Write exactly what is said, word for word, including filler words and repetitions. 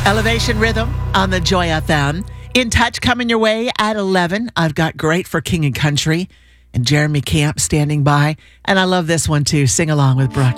Elevation Rhythm on the Joy F M. In Touch coming your way at eleven. I've got Great for King and Country and Jeremy Camp standing by. And I love this one too. Sing along with Brooke.